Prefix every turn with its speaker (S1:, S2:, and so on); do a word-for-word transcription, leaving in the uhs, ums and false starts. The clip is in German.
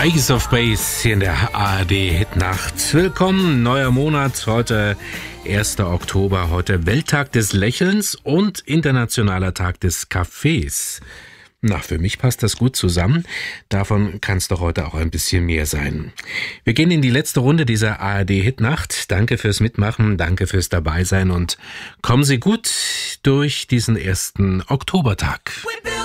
S1: Ace of Base hier in der A R D-Hitnacht. Willkommen, neuer Monat, heute erster Oktober, heute Welttag des Lächelns und Internationaler Tag des Kaffees. Na, für mich passt das gut zusammen. Davon kann es doch heute auch ein bisschen mehr sein. Wir gehen in die letzte Runde dieser A R D-Hitnacht. Danke fürs Mitmachen, danke fürs Dabeisein und kommen Sie gut durch diesen ersten Oktobertag.